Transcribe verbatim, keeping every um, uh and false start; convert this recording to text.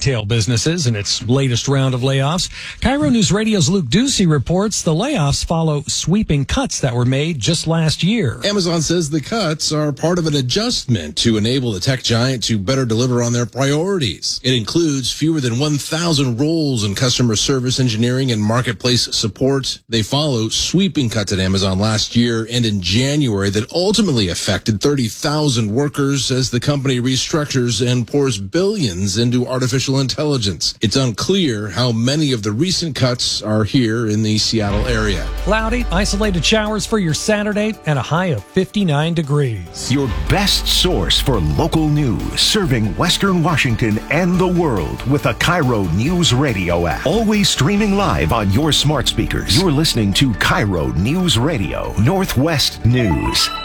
retail businesses in its latest round of layoffs. Cairo News Radio's Luke Ducey reports the layoffs follow sweeping cuts that were made just last year. Amazon says the cuts are part of an adjustment to enable the tech giant to better deliver on their priorities. It includes fewer than one thousand roles in customer service, engineering, and marketplace support. They follow sweeping cuts at Amazon last year and in January that ultimately affected thirty thousand workers as the company restructures and pours billions into artificial intelligence. It's unclear how many of the recent cuts are here in the Seattle area. Cloudy, isolated showers for your Saturday and a high of fifty-nine degrees. Your best source for local news, serving Western Washington and the world with the Cairo News Radio app. Always streaming live on your smart speakers. You're listening to Cairo News Radio, Northwest News.